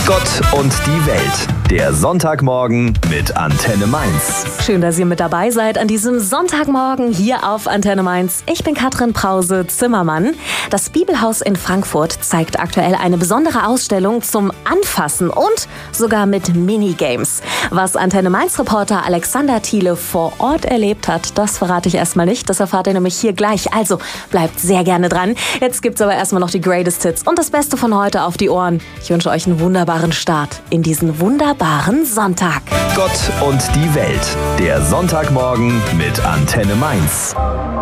Gott und die Welt, der Sonntagmorgen mit Antenne Mainz. Schön, dass ihr mit dabei seid an diesem Sonntagmorgen hier auf Antenne Mainz. Ich bin Katrin Brause-Zimmermann. Das Bibelhaus in Frankfurt zeigt aktuell eine besondere Ausstellung zum Anfassen und sogar mit Minigames. Was Antenne Mainz-Reporter Alexander Thiele vor Ort erlebt hat, das verrate ich erstmal nicht. Das erfahrt ihr nämlich hier gleich. Also bleibt sehr gerne dran. Jetzt gibt's aber erstmal noch die Greatest Hits und das Beste von heute auf die Ohren. Ich wünsche euch einen wunderbaren Start in diesen wunderbaren Sonntag. Gott und die Welt, der Sonntagmorgen mit Antenne Mainz.